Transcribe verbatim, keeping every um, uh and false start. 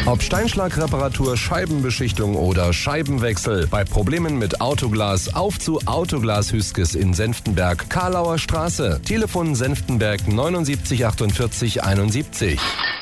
Ob Steinschlagreparatur, Scheibenbeschichtung oder Scheibenwechsel. Bei Problemen mit Autoglas auf zu Autoglas Hüskes in Senftenberg, Karlauer Straße. Telefon Senftenberg neunundsiebzig achtundvierzig einundsiebzig.